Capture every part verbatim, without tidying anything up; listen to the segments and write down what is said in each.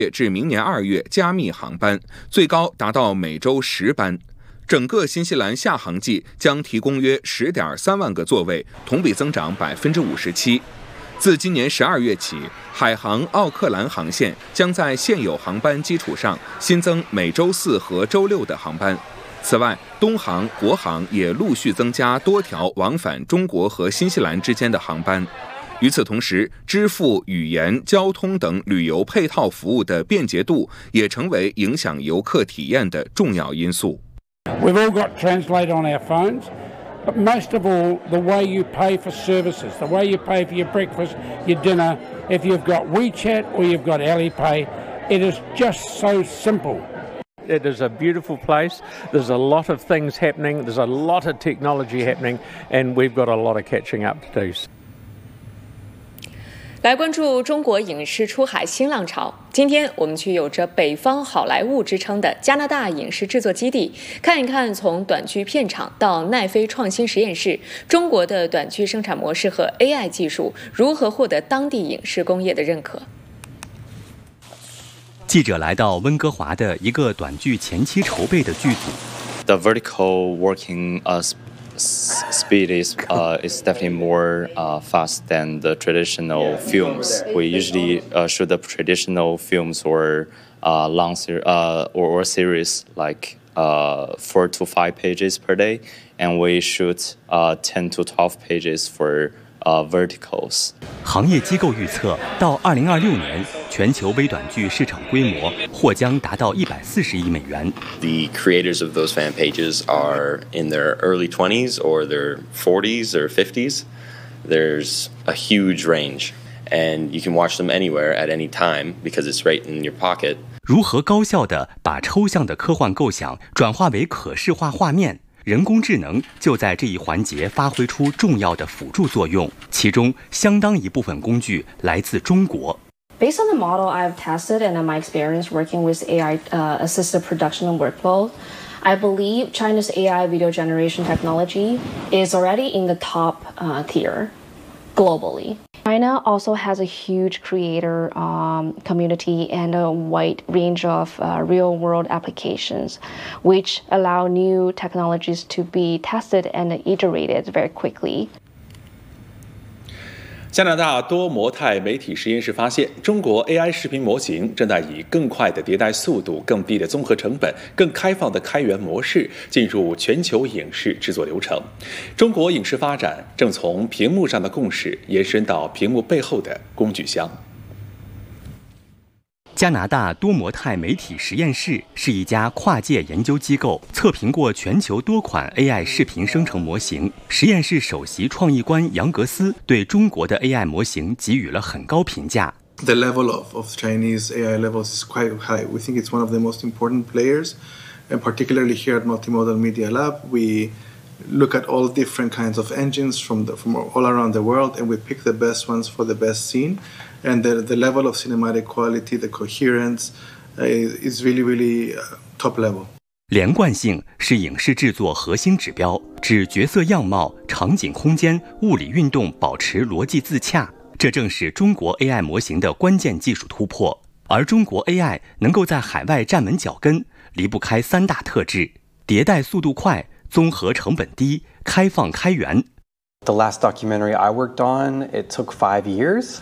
至明年二月加密航班，最高达到每周十班。整个新西兰下航季将提供约 十点三万个座位，同比增长 百分之五十七。自今年十二月起，海航奥克兰航线将在现有航班基础上新增每周四和周六的航班。此外，东航、国航也陆续增加多条往返中国和新西兰之间的航班。与此同时，支付、语言、交通等旅游配套服务的便捷度也成为影响游客体验的重要因素。 We've all got Translate on our phones, but most of all, the way you pay for services, the way you pay for your breakfast, your dinner, if you've got WeChat or you've got Alipay, it is just so simple. It is a beautiful place. There's a lot of things happening. There's a lot of technology happening, and we've got a lot of catching up to do. 来关注中国影视出海新浪潮。今天我们去有着北方好莱坞之称的加拿大影视制作基地，看一看从短剧片场到奈飞创新实验室，中国的短剧生产模式和 A I 技术如何获得当地影视工业的认可。 记者来到温哥华的一个短剧前期筹备的剧组。 The vertical working us. Speed is uh, is definitely more uh, fast than the traditional films. We usually uh, shoot the traditional films or uh, long ser- uh, or, or series like uh, four to five pages per day, and we shoot uh, ten to twelve pages for uh, verticals. 行业机构预测，到二零二六年，全球微短剧市场规模或将达到一百四十亿美元。 The creators of those fan pages are in their early twenties or their forties or fifties. There's a huge range, and you can watch them anywhere at any time because it's right in your pocket. 如何高效地把抽象的科幻构想转化为可视化画面？人工智能就在这一环节发挥出重要的辅助作用，其中相当一部分工具来自中国。 Based on the model I've tested and my experience working with A I uh, assisted production and workflow, I believe China's A I video generation technology is already in the top uh, tier globally. China also has a huge creator um, community and a wide range of uh, real-world applications, which allow new technologies to be tested and iterated very quickly. 加拿大多模态媒体实验室发现，中国 A I 视频模型正在以更快的迭代速度、更低的综合成本、更开放的开源模式进入全球影视制作流程。中国影视发展正从屏幕上的共识延伸到屏幕背后的工具箱。 加拿大多模态媒体实验室是一家跨界研究机构，测评过全球多款 A I 视频生成模型。实验室首席创意官杨格斯对中国的 A I 模型给予了很高评价。 The level of, of Chinese A I levels is quite high. We think it's one of the most important players, and particularly here at Multimodal Media Lab, we look at all different kinds of engines from the, from all around the world, and we pick the best ones for the best scene. And the, the level of cinematic quality, the coherence, uh, is really, really uh, top level. 连贯性是影视制作核心指标，指角色样貌、场景空间、物理运动保持逻辑自洽。这正是中国 A I 模型的关键技术突破。而中国 A I 能够在海外站稳脚跟，离不开三大特质：迭代速度快、综合成本低、开放开源。 The last documentary I worked on, it took five years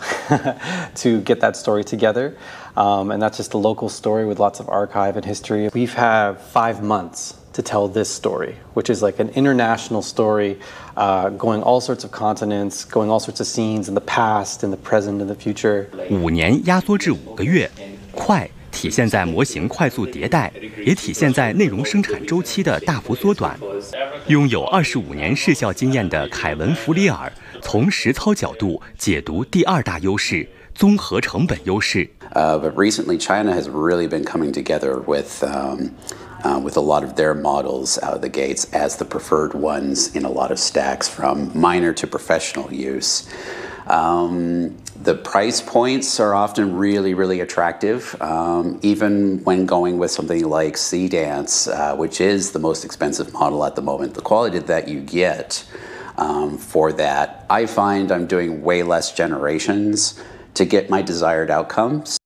to get that story together. Um, and that's just a local story with lots of archive and history. We've had five months to tell this story, which is like an international story, uh, going all sorts of continents, going all sorts of scenes in the past, in the present, in the future. 五年压缩至五个月，快体现在模型快速迭代，也体现在内容生产周期的大幅缩短。拥有二十五年视效经验的凯文·弗里尔从实操角度解读第二大优势——综合成本优势。 Uh, but recently, China has really been coming together with um, uh, with a lot of their models out of the gates as the preferred ones in a lot of stacks, from minor to professional use. Um, the price points are often really, really attractive, um, even when going with something like Seedance, uh, which is the most expensive model at the moment. The quality that you get um, for that, I find I'm doing way less generations to get my desired outcomes.